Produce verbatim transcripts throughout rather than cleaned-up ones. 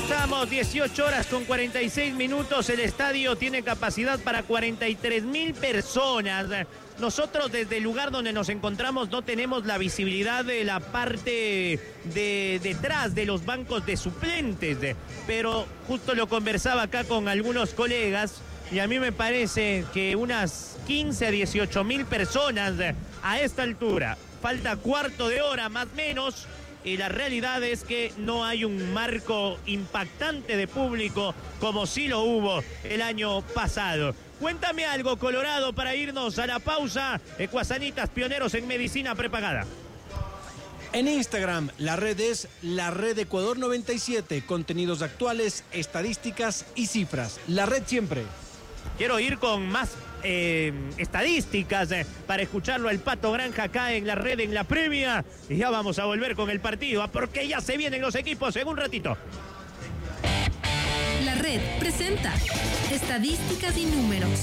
estamos, dieciocho horas con cuarenta y seis minutos. El estadio tiene capacidad para cuarenta y tres mil personas. Nosotros desde el lugar donde nos encontramos no tenemos la visibilidad de la parte de detrás de los bancos de suplentes, pero justo lo conversaba acá con algunos colegas y a mí me parece que unas quince a dieciocho mil personas a esta altura. Falta cuarto de hora más o menos. Y la realidad es que no hay un marco impactante de público como sí lo hubo el año pasado. Cuéntame algo, Colorado, para irnos a la pausa. Ecuasanitas, pioneros en medicina prepagada. En Instagram, la red es La Red Ecuador noventa y siete. Contenidos actuales, estadísticas y cifras. La red siempre. Quiero ir con más eh, estadísticas eh, para escucharlo al Pato Granja acá en la red, en la previa. Y ya vamos a volver con el partido, porque ya se vienen los equipos en un ratito. La red presenta estadísticas y números.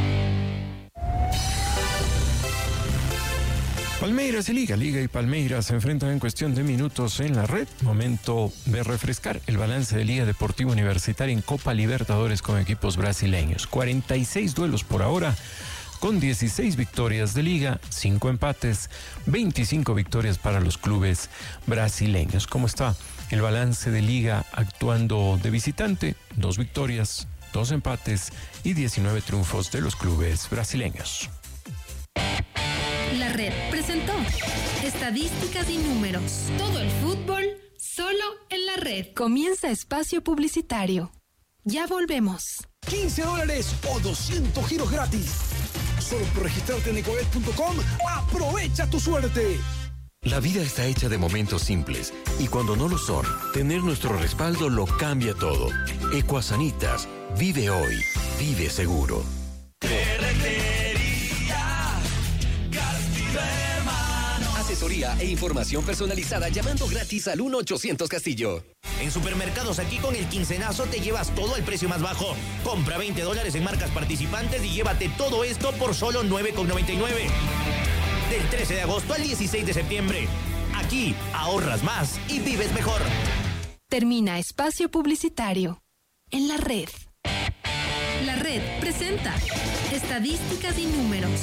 Palmeiras y Liga, Liga y Palmeiras se enfrentan en cuestión de minutos en la red. Momento de refrescar el balance de Liga Deportiva Universitaria en Copa Libertadores con equipos brasileños. cuarenta y seis duelos por ahora, con dieciséis victorias de Liga, cinco empates, veinticinco victorias para los clubes brasileños. ¿Cómo está el balance de Liga actuando de visitante? Dos victorias, dos empates y diecinueve triunfos de los clubes brasileños. La red presentó estadísticas y números. Todo el fútbol solo en la red. Comienza espacio publicitario. Ya volvemos. quince dólares o doscientos giros gratis. Solo por registrarte en ecuabet punto com. ¡Aprovecha tu suerte! La vida está hecha de momentos simples y cuando no lo son, tener nuestro respaldo lo cambia todo. Ecuasanitas, vive hoy, vive seguro. Asesoría e información personalizada llamando gratis al uno ochocientos Castillo. En Supermercados Aquí con el quincenazo te llevas todo al precio más bajo. Compra veinte dólares en marcas participantes y llévate todo esto por solo nueve con noventa y nueve. Del trece de agosto al dieciséis de septiembre. Aquí ahorras más y vives mejor. Termina espacio publicitario en la red. La red presenta estadísticas y números.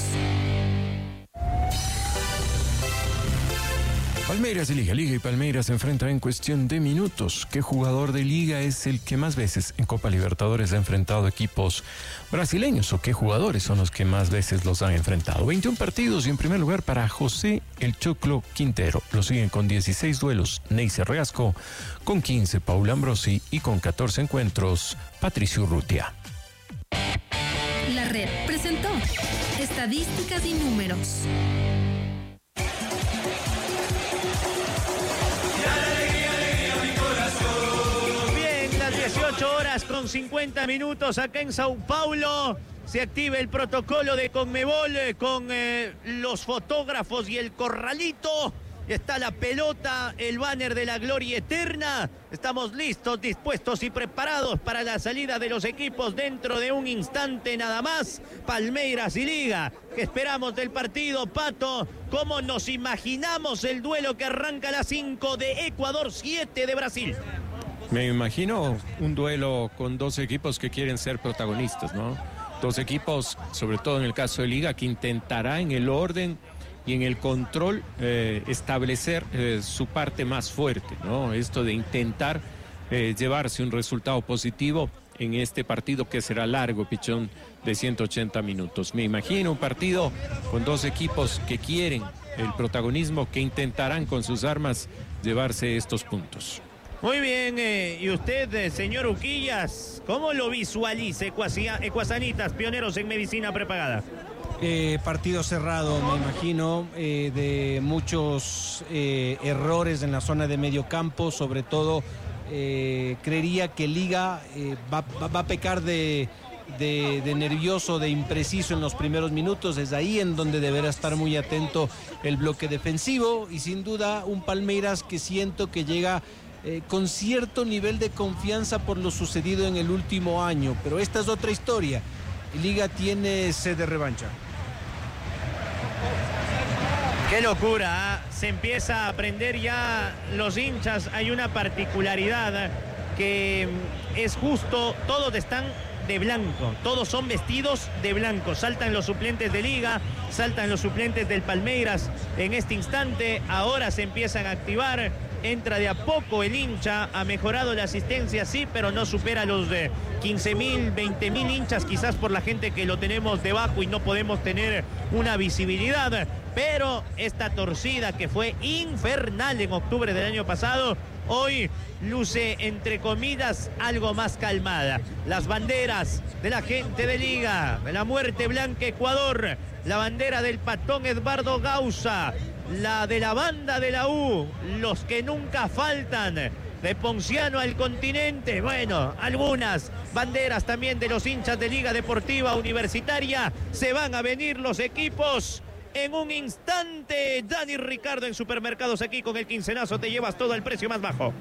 Palmeiras y Liga, Liga y Palmeiras se enfrentan en cuestión de minutos. ¿Qué jugador de Liga es el que más veces en Copa Libertadores ha enfrentado equipos brasileños? ¿O qué jugadores son los que más veces los han enfrentado? veintiún partidos y en primer lugar para José El Choclo Quintero. Lo siguen con dieciséis duelos Neisser Reasco, con quince Paul Ambrosi y con catorce encuentros Patricio Urrutia. La red presentó estadísticas y números. dieciocho horas con cincuenta minutos acá en Sao Paulo. Se activa el protocolo de Conmebol eh, con eh, los fotógrafos y el corralito. Está la pelota, el banner de la gloria eterna. Estamos listos, dispuestos y preparados para la salida de los equipos dentro de un instante nada más. Palmeiras y Liga. ¿Qué esperamos del partido, Pato? ¿Cómo nos imaginamos el duelo que arranca a las cinco de Ecuador, siete de Brasil? Me imagino un duelo con dos equipos que quieren ser protagonistas, ¿no? Dos equipos, sobre todo en el caso de Liga, que intentará en el orden y en el control eh, establecer eh, su parte más fuerte, ¿no? Esto de intentar eh, llevarse un resultado positivo en este partido que será largo, Pichón, de ciento ochenta minutos. Me imagino un partido con dos equipos que quieren el protagonismo, que intentarán con sus armas llevarse estos puntos. Muy bien, eh, y usted, eh, señor Uquillas, ¿cómo lo visualiza Ecuasanitas, pioneros en medicina prepagada? Eh, partido cerrado, me imagino, eh, de muchos eh, errores en la zona de medio campo, sobre todo eh, creería que Liga eh, va, va, va a pecar de, de, de nervioso, de impreciso en los primeros minutos. Es ahí en donde deberá estar muy atento el bloque defensivo y sin duda un Palmeiras que siento que llega Eh, con cierto nivel de confianza por lo sucedido en el último año, pero esta es otra historia. Liga tiene sed de revancha. Qué locura, ¿eh? Se empieza a aprender ya los hinchas. Hay una particularidad, ¿eh? que es justo, todos están de blanco, todos son vestidos de blanco. Saltan los suplentes de Liga, saltan los suplentes del Palmeiras en este instante. Ahora se empiezan a activar, entra de a poco el hincha, ha mejorado la asistencia, sí, pero no supera los de quince mil, veinte mil hinchas, quizás por la gente que lo tenemos debajo y no podemos tener una visibilidad. Pero esta torcida que fue infernal en octubre del año pasado, hoy luce, entre comillas, algo más calmada. Las banderas de la gente de Liga, de la Muerte Blanca Ecuador, la bandera del Patón Edgardo Gausa, la de la banda de la U, los que nunca faltan, de Ponciano al Continente. Bueno, algunas banderas también de los hinchas de Liga Deportiva Universitaria. Se van a venir los equipos en un instante. Dani Ricardo en Supermercados, aquí con el quincenazo te llevas todo el precio más bajo.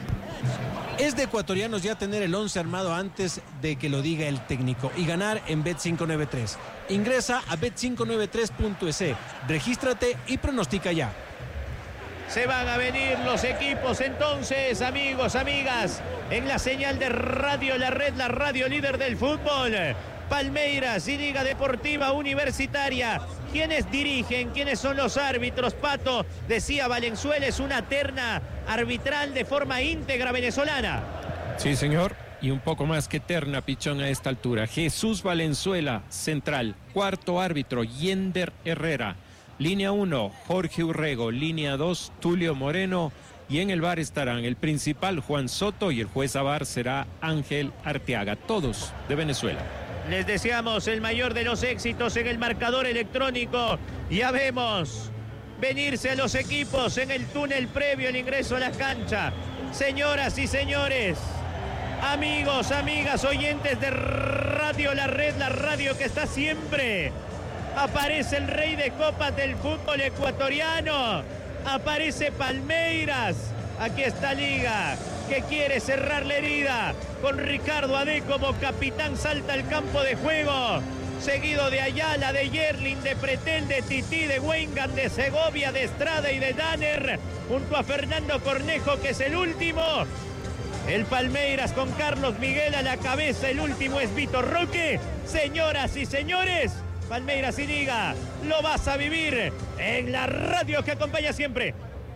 Es de ecuatorianos ya tener el once armado antes de que lo diga el técnico y ganar en Bet cinco noventa y tres. Ingresa a bet cinco noventa y tres punto es, regístrate y pronostica ya. Se van a venir los equipos entonces, amigos, amigas, en la señal de Radio La Red, la radio líder del fútbol. Palmeiras y Liga Deportiva Universitaria. ¿Quiénes dirigen? ¿Quiénes son los árbitros? Pato, decía Valenzuela, es una terna arbitral de forma íntegra venezolana. Sí, señor. Y un poco más que terna, Pichón, a esta altura. Jesús Valenzuela, central. Cuarto árbitro, Yender Herrera. Línea uno, Jorge Urrego. Línea dos, Tulio Moreno. Y en el V A R estarán el principal, Juan Soto, y el juez A V A R será Ángel Arteaga. Todos de Venezuela. Les deseamos el mayor de los éxitos en el marcador electrónico. Ya vemos venirse a los equipos en el túnel previo al ingreso a la cancha. Señoras y señores, amigos, amigas, oyentes de Radio La Red, la radio que está siempre. Aparece el rey de copas del fútbol ecuatoriano. Aparece Palmeiras. Aquí está Liga, que quiere cerrar la herida. Con Ricardo Adé como capitán, salta al campo de juego. Seguido de Ayala, de Yerlin, de Pretel, de Tití, de Wengan, de Segovia, de Estrada y de Danner. Junto a Fernando Cornejo, que es el último. El Palmeiras con Carlos Miguel a la cabeza. El último es Vitor Roque. Señoras y señores, Palmeiras y Liga, lo vas a vivir en la radio que acompaña siempre.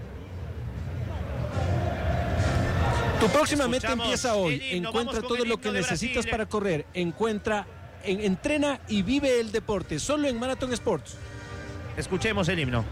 Tu próxima meta Escuchamos empieza hoy. himno, encuentra todo lo que necesitas Brasil. para correr. Encuentra, en, entrena y vive el deporte. Solo en Marathon Sports. Escuchemos el himno.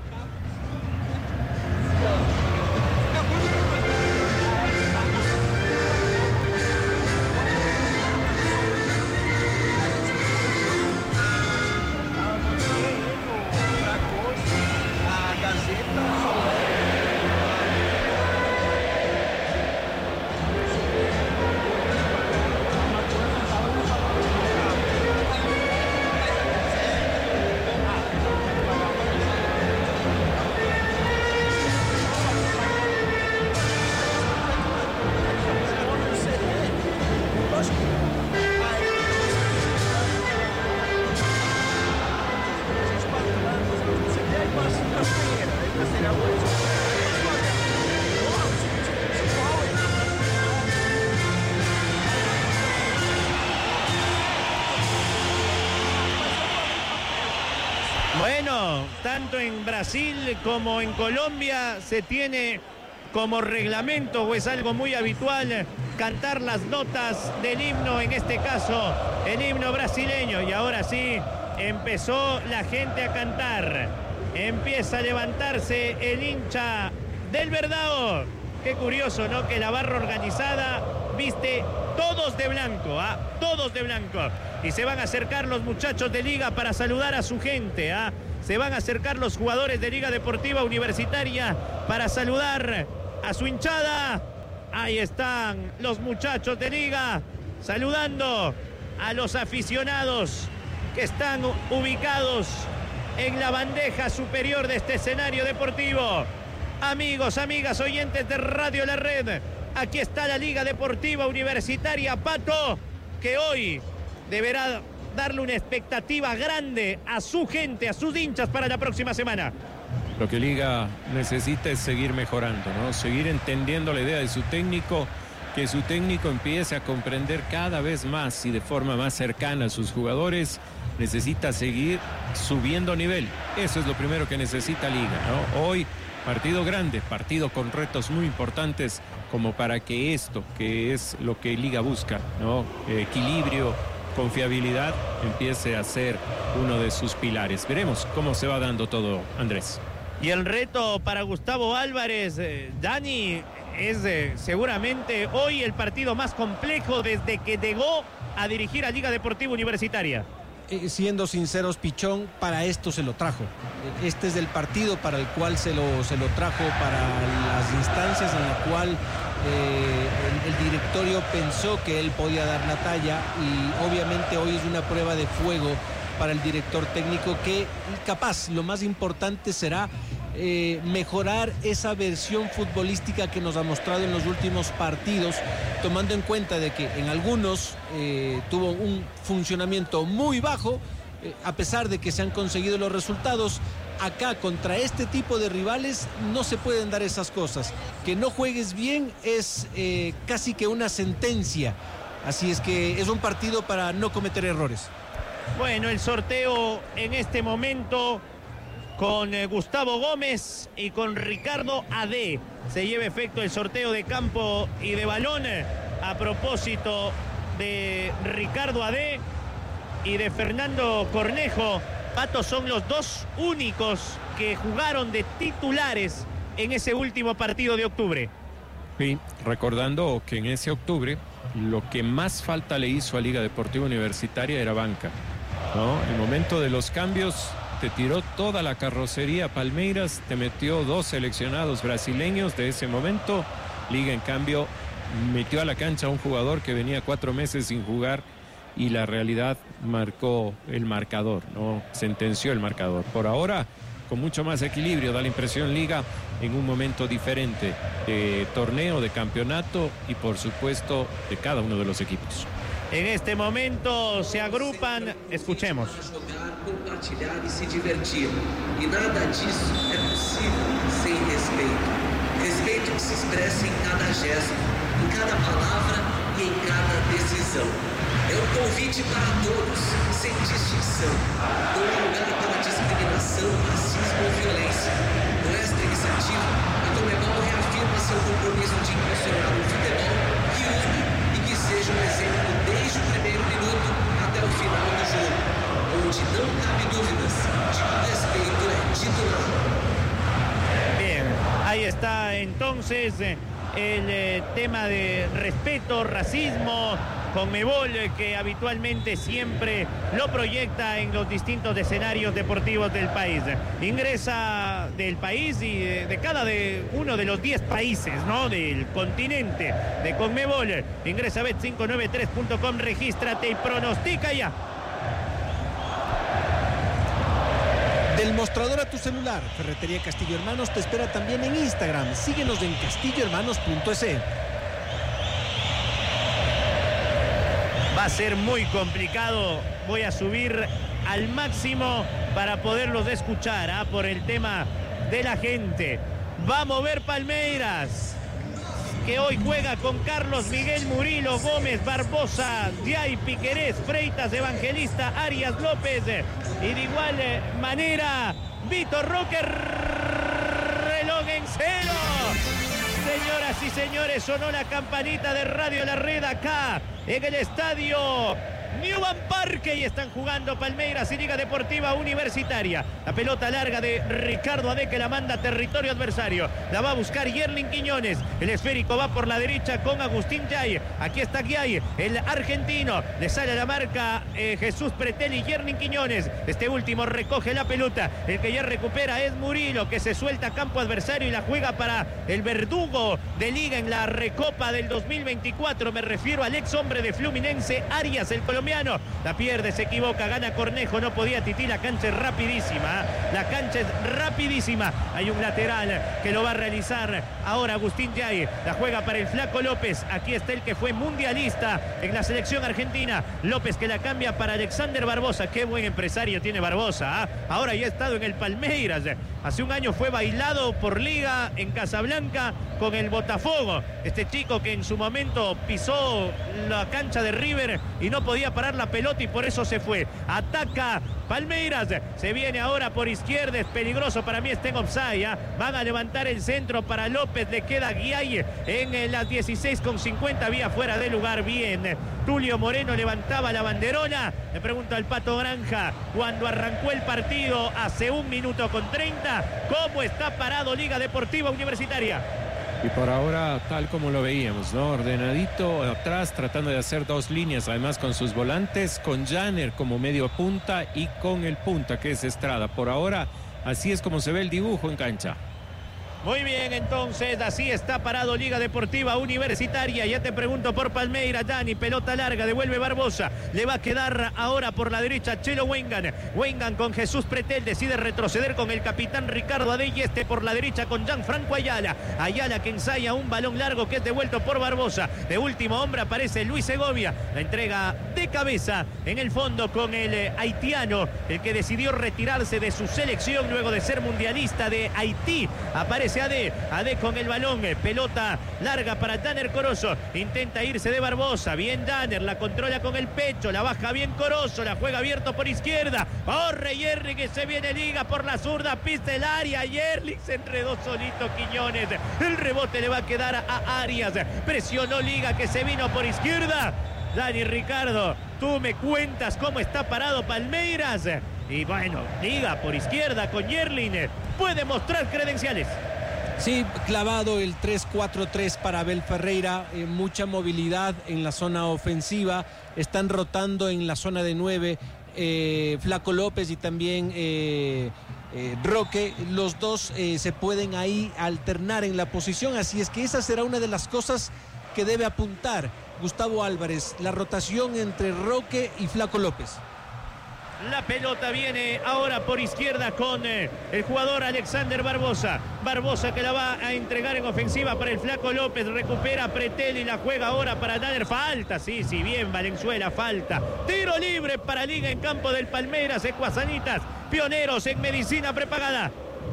Bueno, tanto en Brasil como en Colombia se tiene como reglamento, o es algo muy habitual, cantar las notas del himno, en este caso el himno brasileño. Y ahora sí, empezó la gente a cantar. Empieza a levantarse el hincha del Verdao. Qué curioso, ¿no? Que la barra organizada viste todos de blanco, ¿ah? Todos de blanco. Y se van a acercar los muchachos de Liga para saludar a su gente, ¿ah? Se van a acercar los jugadores de Liga Deportiva Universitaria para saludar a su hinchada. Ahí están los muchachos de Liga saludando a los aficionados que están ubicados en la bandeja superior de este escenario deportivo. Amigos, amigas, oyentes de Radio La Red, aquí está la Liga Deportiva Universitaria, Pato, que hoy deberá darle una expectativa grande a su gente, a sus hinchas para la próxima semana. Lo que Liga necesita es seguir mejorando, ¿no? Seguir entendiendo la idea de su técnico que su técnico empiece a comprender cada vez más y de forma más cercana a sus jugadores. Necesita seguir subiendo nivel. Eso es lo primero que necesita Liga, ¿no? Hoy, partido grande, partido con retos muy importantes, como para que esto, que es lo que Liga busca, ¿no? Equilibrio, confiabilidad, empiece a ser uno de sus pilares. Veremos cómo se va dando todo, Andrés. Y el reto para Gustavo Álvarez, eh, Dani, es eh, seguramente hoy el partido más complejo desde que llegó a dirigir a Liga Deportiva Universitaria. Eh, siendo sinceros, Pichón, para esto se lo trajo. Este es el partido para el cual se lo, se lo trajo, para las instancias en la cual eh, el, el directorio pensó que él podía dar la talla, y obviamente hoy es una prueba de fuego para el director técnico, que capaz lo más importante será eh, mejorar esa versión futbolística que nos ha mostrado en los últimos partidos, tomando en cuenta de que en algunos eh, tuvo un funcionamiento muy bajo, eh, a pesar de que se han conseguido los resultados. Acá contra este tipo de rivales no se pueden dar esas cosas. Que no juegues bien es eh, casi que una sentencia, así es que es un partido para no cometer errores. Bueno, el sorteo en este momento con eh, Gustavo Gómez y con Ricardo Ade. Se lleva efecto el sorteo de campo y de balón. A propósito de Ricardo Ade y de Fernando Cornejo, Pato, son los dos únicos que jugaron de titulares en ese último partido de octubre. Sí, recordando que en ese octubre lo que más falta le hizo a Liga Deportiva Universitaria era banca, ¿no? En el momento de los cambios te tiró toda la carrocería Palmeiras, te metió dos seleccionados brasileños de ese momento. Liga, en cambio, metió a la cancha a un jugador que venía cuatro meses sin jugar, y la realidad marcó el marcador, ¿no? Sentenció el marcador. Por ahora, con mucho más equilibrio, da la impresión Liga en un momento diferente de torneo, de campeonato y por supuesto de cada uno de los equipos. En este momento se agrupan, escuchemos. Compartilhar e se divertir. E nada disso é possível sem respeito. Respeito que se expressa em cada gesto, em cada palavra e em cada decisão. É um convite para todos, sem distinção. Não há lugar para discriminação, racismo ou violência. Com esta iniciativa, a Conmebol reafirma seu compromisso de impulsionar um futebol que une e que seja um exemplo desde o primeiro minuto até o final do jogo, onde não cabe dúvidas de que o respeito é titular. Bien, ahí está entonces el eh, tema de respeto, racismo, Conmebol, que habitualmente siempre lo proyecta en los distintos escenarios deportivos del país. Ingresa del país y de, de cada de uno de los diez países, ¿no?, del continente de Conmebol. Ingresa a bet cinco nueve tres punto com, regístrate y pronostica ya. Del mostrador a tu celular, Ferretería Castillo Hermanos te espera también en Instagram. Síguenos en castillo hermanos punto es. Va a ser muy complicado. Voy a subir al máximo para poderlos escuchar, ¿ah? Por el tema de la gente. Va a mover Palmeiras, que hoy juega con Carlos Miguel Murilo, Gómez, Barbosa, Diay, Piquerés, Freitas, Evangelista, Arias, López. Y de igual manera, Vitor Roque, reloj en cero. Señoras y señores, sonó la campanita de Radio La Red acá en el estadio Newman Parque, y están jugando Palmeiras y Liga Deportiva Universitaria. La pelota larga de Ricardo Ade, que la manda a territorio adversario. La va a buscar Yerlin Quiñones. El esférico va por la derecha con Agustín Yay. Aquí está Yay, el argentino. Le sale a la marca eh, Jesús Pretel y Yerlin Quiñones. Este último recoge la pelota. El que ya recupera es Murilo, que se suelta a campo adversario y la juega para el verdugo de Liga en la Recopa del dos mil veinticuatro. Me refiero al ex hombre de Fluminense, Arias, el colombiano. La pierde, se equivoca, gana Cornejo, no podía Tití, la cancha es rapidísima, la cancha es rapidísima. Hay un lateral que lo va a realizar ahora Agustín Yay, la juega para el Flaco López. Aquí está el que fue mundialista en la selección argentina, López, que la cambia para Alexander Barbosa. Qué buen empresario tiene Barbosa, ¿eh? Ahora ya ha estado en el Palmeiras, Hace un año fue bailado por Liga en Casablanca con el Botafogo. Este chico que en su momento pisó la cancha de River y no podía parar la pelota y por eso se fue. Ataca Palmeiras, se viene ahora por izquierda, es peligroso, para mí está en offside, ¿eh? Van a levantar el centro para López, le queda Guiay en eh, las dieciséis con cincuenta, vía fuera de lugar, bien. Tulio Moreno levantaba la banderona, le pregunto al Pato Granja, cuando arrancó el partido hace un minuto con treinta, ¿cómo está parado Liga Deportiva Universitaria? Y por ahora, tal como lo veíamos, ¿no? Ordenadito atrás, tratando de hacer dos líneas, además con sus volantes, con Janner como medio punta y con el punta, que es Estrada. Por ahora, así es como se ve el dibujo en cancha. Muy bien, entonces, así está parado Liga Deportiva Universitaria. Ya te pregunto por Palmeiras, Dani, pelota larga, devuelve Barbosa. Le va a quedar ahora por la derecha Chelo Wengan. Wengan con Jesús Pretel, decide retroceder con el capitán Ricardo Adey, este por la derecha con Gianfranco Ayala. Ayala que ensaya un balón largo que es devuelto por Barbosa. De último hombre aparece Luis Segovia. La entrega de cabeza en el fondo con el eh, haitiano, el que decidió retirarse de su selección luego de ser mundialista de Haití. Aparece Ade, Ade con el balón, pelota larga para Danner Corozo, intenta irse de Barbosa, bien Danner, la controla con el pecho, la baja bien Corozo, la juega abierto por izquierda, corre Yerling que se viene Liga por la zurda, pisa el área, Yerling se enredó solito Quiñones, el rebote le va a quedar a Arias, presionó Liga que se vino por izquierda. Dani Ricardo, tú me cuentas cómo está parado Palmeiras, y bueno, Liga por izquierda con Yerling, puede mostrar credenciales. Sí, clavado el tres cuatro tres para Abel Ferreira, eh, mucha movilidad en la zona ofensiva, están rotando en la zona de nueve, eh, Flaco López y también eh, eh, Roque, los dos eh, se pueden ahí alternar en la posición, así es que esa será una de las cosas que debe apuntar Gustavo Álvarez, la rotación entre Roque y Flaco López. La pelota viene ahora por izquierda con eh, el jugador Alexander Barbosa. Barbosa que la va a entregar en ofensiva para el Flaco López. Recupera Pretel y la juega ahora para Danner. Falta, sí, sí, bien Valenzuela, falta. Tiro libre para Liga en campo del Palmeiras. Ecuasanitas, pioneros en medicina prepagada.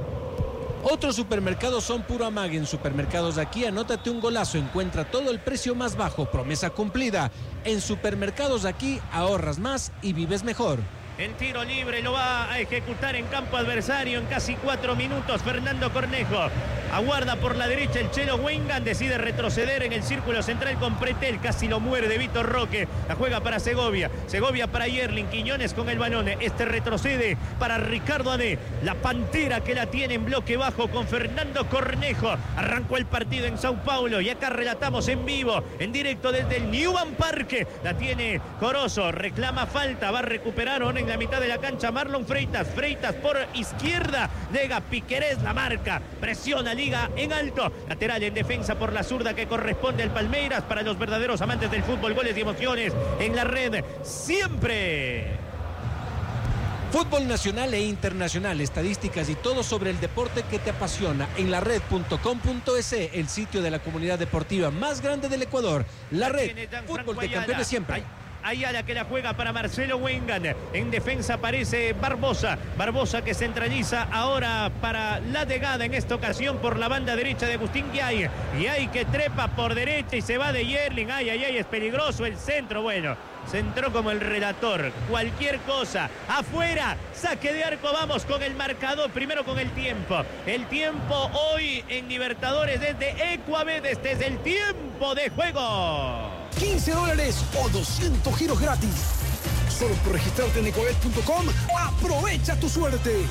Otros supermercados son puro amague. En Supermercados Aquí, anótate un golazo, encuentra todo el precio más bajo, promesa cumplida. En Supermercados Aquí, ahorras más y vives mejor. El tiro libre lo va a ejecutar en campo adversario en casi cuatro minutos. Fernando Cornejo aguarda por la derecha el Chelo Wengan. Decide retroceder en el círculo central con Pretel. Casi lo muerde Vitor Roque. La juega para Segovia. Segovia para Yerling. Quiñones con el balón. Este retrocede para Ricardo Adé. La pantera que la tiene en bloque bajo con Fernando Cornejo. Arrancó el partido en Sao Paulo y acá relatamos en vivo, en directo desde el Newman Parque. La tiene Corozo. Reclama falta. Va a recuperar en la mitad de la cancha Marlon Freitas. Freitas por izquierda. Llega Piquerés, la marca. Presiona Liga en alto. Lateral en defensa por la zurda que corresponde al Palmeiras. Para los verdaderos amantes del fútbol, goles y emociones en la red siempre. Fútbol nacional e internacional, estadísticas y todo sobre el deporte que te apasiona en la red punto com punto es, el sitio de la comunidad deportiva más grande del Ecuador. La Red, fútbol de campeones siempre. Ay. Ayala que la juega para Marcelo Wengan. En defensa aparece Barbosa. Barbosa que centraliza ahora para la llegada en esta ocasión por la banda derecha de Agustín Guiay. Guiay que trepa por derecha y se va de Yerling. Ay, ay, ay, es peligroso el centro. Bueno, centró como el relator. Cualquier cosa. Afuera. Saque de arco. Vamos con el marcador. Primero con el tiempo. El tiempo hoy en Libertadores desde Ecuaved. Este es el tiempo de juego. quince dólares o doscientos giros gratis. Solo por registrarte en ecuaved punto com. Aprovecha tu suerte.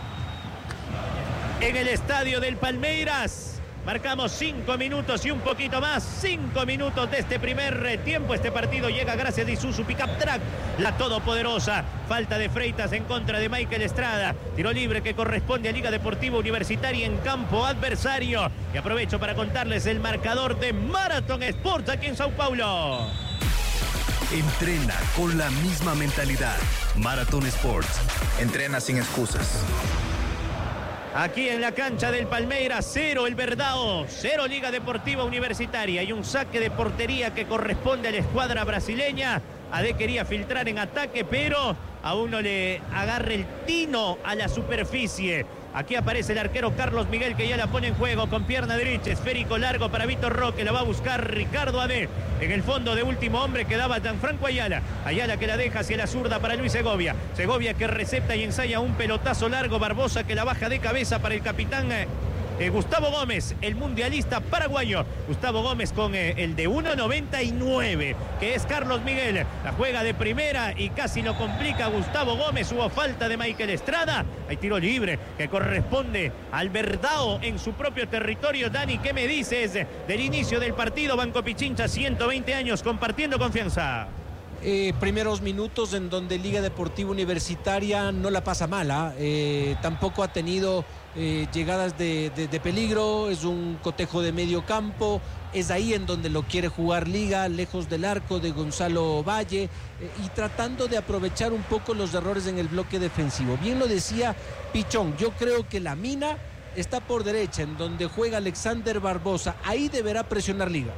En el estadio del Palmeiras marcamos cinco minutos y un poquito más. Cinco minutos de este primer tiempo. Este partido llega gracias a Isuzu Pickup Track, la todopoderosa. Falta de Freitas en contra de Michael Estrada. Tiro libre que corresponde a Liga Deportiva Universitaria en campo adversario. Y aprovecho para contarles el marcador de Marathon Sports aquí en Sao Paulo. Entrena con la misma mentalidad. Marathon Sports. Entrena sin excusas. Aquí en la cancha del Palmeiras, cero el Verdao, cero Liga Deportiva Universitaria y un saque de portería que corresponde a la escuadra brasileña. Ade quería filtrar en ataque, pero aún no le agarra el tino a la superficie. Aquí aparece el arquero Carlos Miguel, que ya la pone en juego con pierna derecha. Esférico largo para Vitor Roque. La va a buscar Ricardo Ade. En el fondo de último hombre quedaba Gianfranco Ayala. Ayala que la deja hacia la zurda para Luis Segovia. Segovia que recepta y ensaya un pelotazo largo. Barbosa que la baja de cabeza para el capitán eh, eh, Gustavo Gómez, el mundialista paraguayo. Gustavo Gómez con eh, el de uno noventa y nueve, que es Carlos Miguel. La juega de primera y casi lo complica Gustavo Gómez. Hubo falta de Michael Estrada. Hay tiro libre que corresponde al Verdao en su propio territorio. Dani, ¿qué me dices del inicio del partido? Banco Pichincha, ciento veinte años compartiendo confianza. Eh, primeros minutos en donde Liga Deportiva Universitaria no la pasa mala, eh, tampoco ha tenido eh, llegadas de, de, de peligro, es un cotejo de medio campo, es ahí en donde lo quiere jugar Liga, lejos del arco de Gonzalo Valle, eh, y tratando de aprovechar un poco los errores en el bloque defensivo. Bien lo decía Pichón, yo creo que la mina está por derecha, en donde juega Alexander Barbosa, ahí deberá presionar Liga.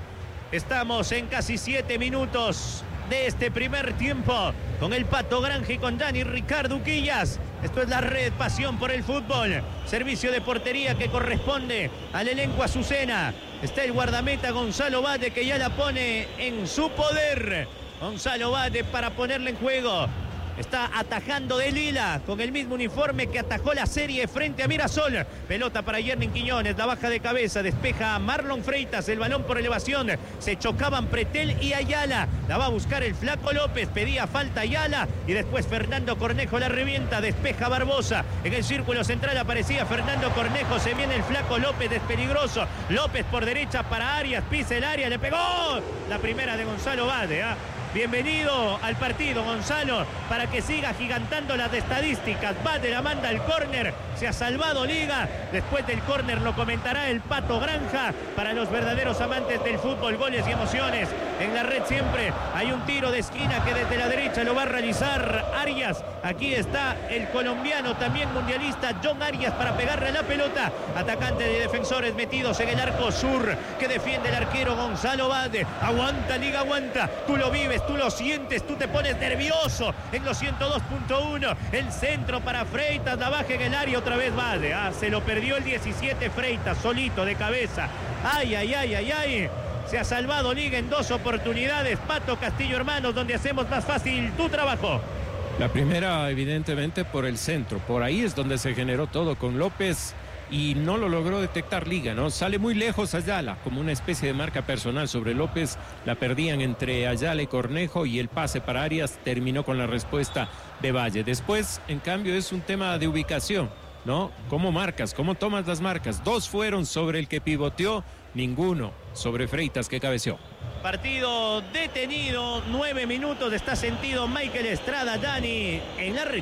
Estamos en casi siete minutos de este primer tiempo con el Pato Granja y con Dani Ricardo Uquillas. Esto es la Red, pasión por el fútbol. Servicio de portería que corresponde al elenco Azucena. Está el guardameta Gonzalo Bade, que ya la pone en su poder. Gonzalo Bade para ponerla en juego. Está atajando de lila con el mismo uniforme que atajó la serie frente a Mirasol. Pelota para Yernin Quiñones, la baja de cabeza, despeja a Marlon Freitas, el balón por elevación. Se chocaban Pretel y Ayala. La va a buscar el Flaco López, pedía falta Ayala y después Fernando Cornejo la revienta, despeja Barbosa. En el círculo central aparecía Fernando Cornejo, se viene el Flaco López, es peligroso. López por derecha para Arias, pisa el área, le pegó. La primera de Gonzalo Bade, ¿eh? Bienvenido al partido, Gonzalo, para que siga gigantando las estadísticas. Bade la manda al córner, se ha salvado Liga. Después del córner lo comentará el Pato Granja. Para los verdaderos amantes del fútbol, goles y emociones. En la Red siempre hay un tiro de esquina que desde la derecha lo va a realizar Arias. Aquí está el colombiano, también mundialista, John Arias, para pegarle a la pelota. Atacante de defensores metidos en el arco sur, que defiende el arquero Gonzalo Bade. Aguanta, Liga, aguanta. Tú lo vives, tú lo sientes, tú te pones nervioso. En los ciento dos punto uno, el centro para Freitas, la baja en el área otra vez Bade. Ah, se lo perdió el diecisiete Freitas, solito de cabeza. Ay, ay, ay, ay, ay. Se ha salvado Liga en dos oportunidades. Pato Castillo Hermanos, donde hacemos más fácil tu trabajo. La primera, evidentemente, por el centro. Por ahí es donde se generó todo con López y no lo logró detectar Liga, ¿no? Sale muy lejos Ayala, como una especie de marca personal sobre López. La perdían entre Ayala y Cornejo y el pase para Arias terminó con la respuesta de Valle. Después, en cambio, es un tema de ubicación, ¿no? ¿Cómo marcas? ¿Cómo tomas las marcas? Dos fueron sobre el que pivoteó, ninguno sobre Freitas, que cabeceó. Partido detenido, nueve minutos, está sentido Michael Estrada, Dani, en la red.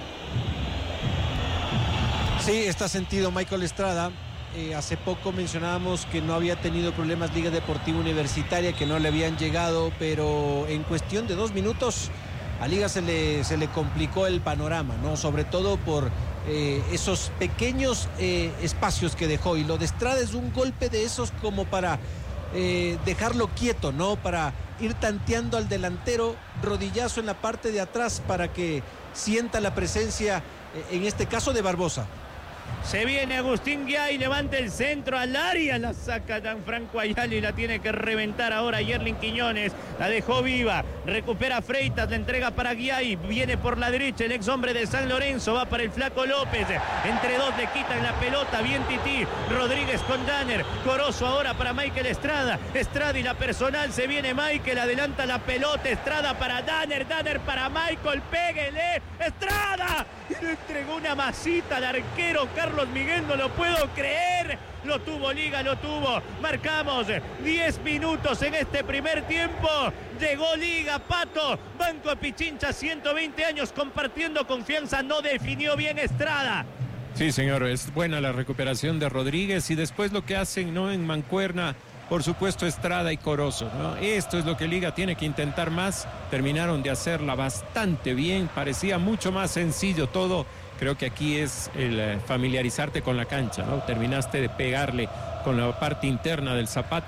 Sí, está sentido Michael Estrada. Eh, hace poco mencionábamos que no había tenido problemas Liga Deportiva Universitaria, que no le habían llegado, pero en cuestión de dos minutos a Liga se le, se le complicó el panorama, ¿no? Sobre todo por eh, esos pequeños eh, espacios que dejó. Y lo de Estrada es un golpe de esos como para eh, dejarlo quieto, ¿no? Para ir tanteando al delantero, rodillazo en la parte de atrás para que sienta la presencia, eh, en este caso, de Barbosa. Se viene Agustín Guiay, levanta el centro al área, la saca Gianfranco Ayala y la tiene que reventar ahora Yerlin Quiñones. La dejó viva, recupera Freitas, la entrega para Guiay, viene por la derecha el ex hombre de San Lorenzo, va para el Flaco López, entre dos le quitan la pelota, bien Tití, Rodríguez con Danner, Corozo ahora para Michael Estrada, Estrada y la personal, se viene Michael, adelanta la pelota, Estrada para Danner, Danner para Michael, péguele, Estrada, y le entregó una masita al arquero Carlos Miguel, no lo puedo creer. Lo tuvo Liga, lo tuvo. Marcamos diez minutos en este primer tiempo. Llegó Liga, Pato. Banco Pichincha, ciento veinte años compartiendo confianza. No definió bien Estrada. Sí, señor, es buena la recuperación de Rodríguez y después lo que hacen, ¿no? En mancuerna, por supuesto, Estrada y Corozo, ¿no? Esto es lo que Liga tiene que intentar más. Terminaron de hacerla bastante bien. Parecía mucho más sencillo todo. Creo que aquí es el familiarizarte con la cancha, ¿no? Terminaste de pegarle con la parte interna del zapato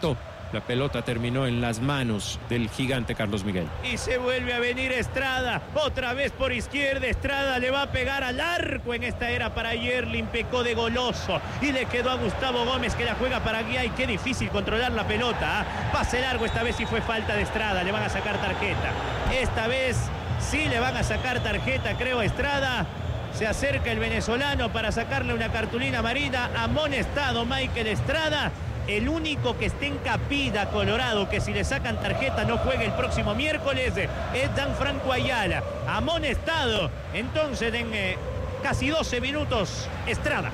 La pelota terminó en las manos del gigante Carlos Miguel. Y se vuelve a venir Estrada, otra vez por izquierda. Estrada le va a pegar al arco. En esta era para Yerlin, pecó de goloso y le quedó a Gustavo Gómez, que la juega para Guiay. Qué difícil controlar la pelota, ¿eh? Pase largo, esta vez sí fue falta de Estrada, le van a sacar tarjeta. Esta vez sí le van a sacar tarjeta, creo, a Estrada. Se acerca el venezolano para sacarle una cartulina amarilla. Amonestado Michael Estrada. El único que está en Capida, Colorado, que si le sacan tarjeta no juegue el próximo miércoles, es Gianfranco Ayala. Amonestado, entonces, en eh, casi doce minutos, Estrada.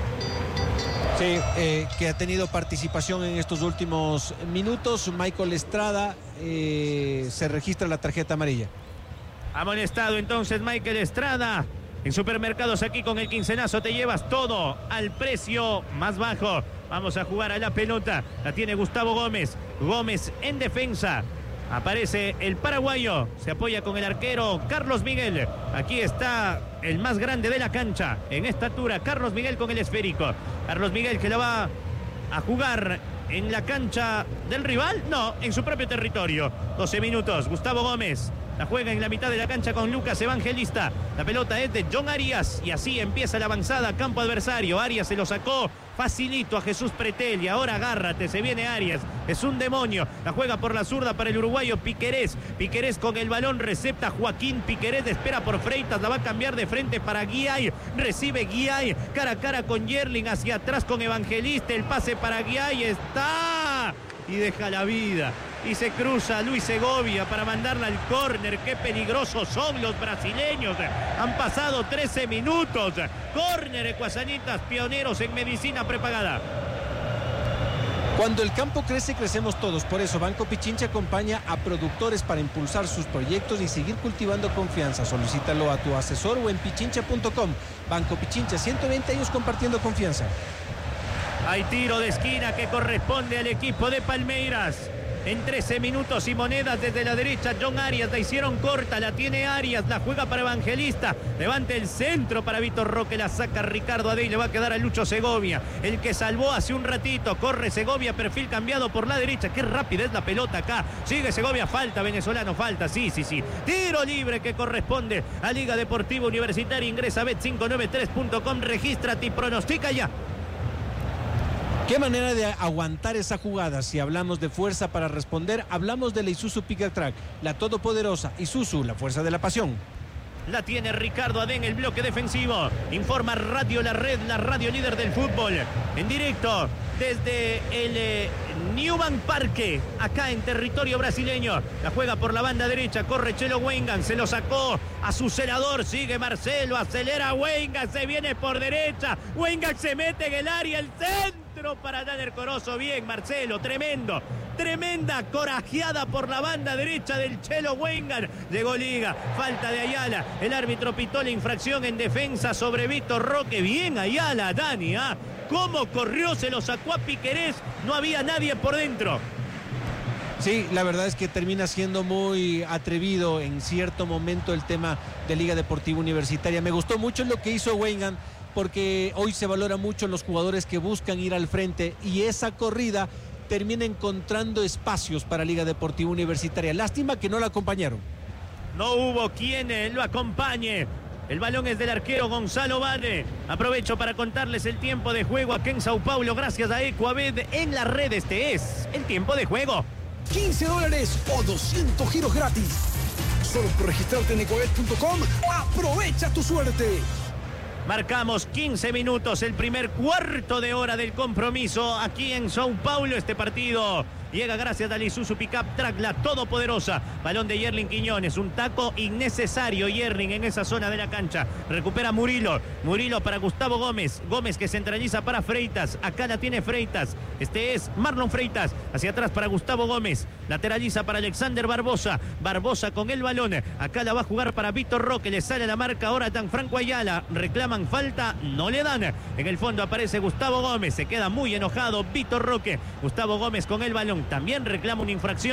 Sí, eh, que ha tenido participación en estos últimos minutos. Michael Estrada, eh, se registra la tarjeta amarilla. Amonestado, entonces, Michael Estrada. En Supermercados Aquí con el quincenazo te llevas todo al precio más bajo. Vamos a jugar a la pelota. La tiene Gustavo Gómez. Gómez en defensa. Aparece el paraguayo. Se apoya con el arquero Carlos Miguel. Aquí está el más grande de la cancha. En estatura, Carlos Miguel con el esférico. Carlos Miguel que la va a jugar en la cancha del rival. No, en su propio territorio. doce minutos. Gustavo Gómez. La juega en la mitad de la cancha con Lucas Evangelista. La pelota es de John Arias. Y así empieza la avanzada a campo adversario. Arias se lo sacó facilito a Jesús Pretel. Y ahora agárrate, se viene Arias. Es un demonio. La juega por la zurda para el uruguayo Piquerés. Piquerés con el balón recepta Joaquín Piquerés. Espera por Freitas. La va a cambiar de frente para Guiay. Recibe Guiay. Cara a cara con Yerlin. Hacia atrás con Evangelista. El pase para Guiay. Está. Y deja la vida. Y se cruza Luis Segovia para mandarla al córner. Qué peligrosos son los brasileños. Han pasado trece minutos. Córner, Ecuasanitas, pioneros en medicina prepagada. Cuando el campo crece, crecemos todos. Por eso Banco Pichincha acompaña a productores para impulsar sus proyectos y seguir cultivando confianza. Solicítalo a tu asesor o en pichincha punto com. Banco Pichincha, ciento veinte años compartiendo confianza. Hay tiro de esquina que corresponde al equipo de Palmeiras. En trece minutos y monedas desde la derecha, John Arias, la hicieron corta, la tiene Arias, la juega para Evangelista, levanta el centro para Vitor Roque, la saca Ricardo Adey, le va a quedar a Lucho Segovia, el que salvó hace un ratito, corre Segovia, perfil cambiado por la derecha, qué rápida es la pelota acá, sigue Segovia, falta, venezolano, falta, sí, sí, sí, tiro libre que corresponde a Liga Deportiva Universitaria, ingresa a bet cinco nueve tres punto com, regístrate y pronostica ya. Qué manera de aguantar esa jugada. Si hablamos de fuerza para responder, hablamos de la Isuzu Pickup Track, la todopoderosa Isuzu, la fuerza de la pasión. La tiene Ricardo Adén, el bloque defensivo. Informa Radio La Red, la radio líder del fútbol. En directo desde el eh, Newman Parque, acá en territorio brasileño. La juega por la banda derecha, corre Chelo Wengan, se lo sacó a su celador, sigue Marcelo, acelera Wengan, se viene por derecha. Wengan se mete en el área, el centro para Daner Corozo. Bien, Marcelo, tremendo. Tremenda corajeada por la banda derecha del Chelo Wengan. Llegó Liga, falta de Ayala. El árbitro pitó la infracción en defensa sobre Vitor Roque. Bien Ayala, Dani, ¿ah? Cómo corrió, se lo sacó a Piquerés. No había nadie por dentro. Sí, la verdad es que termina siendo muy atrevido en cierto momento el tema de Liga Deportiva Universitaria. Me gustó mucho lo que hizo Wengan, porque hoy se valora mucho los jugadores que buscan ir al frente y esa corrida termina encontrando espacios para Liga Deportiva Universitaria. Lástima que no la acompañaron. No hubo quien lo acompañe. El balón es del arquero Gonzalo Vane. Aprovecho para contarles el tiempo de juego aquí en Sao Paulo gracias a Ecuabet en la red. Este es el tiempo de juego. quince dólares o doscientos giros gratis. Solo por registrarte en ecuabet punto com. Aprovecha tu suerte. Marcamos quince minutos, el primer cuarto de hora del compromiso aquí en Sao Paulo. Este partido llega gracias a la Isuzu Pickup Track, la todopoderosa. Balón de Yerlin Quiñones, un taco innecesario Yerlin en esa zona de la cancha. Recupera Murilo, Murilo para Gustavo Gómez. Gómez que centraliza para Freitas, acá la tiene Freitas. Este es Marlon Freitas, hacia atrás para Gustavo Gómez. Lateraliza para Alexander Barbosa, Barbosa con el balón. Acá la va a jugar para Vitor Roque, le sale la marca ahora Gianfranco Ayala. Reclaman falta, no le dan. En el fondo aparece Gustavo Gómez, se queda muy enojado Vitor Roque. Gustavo Gómez con el balón, también reclama una infracción.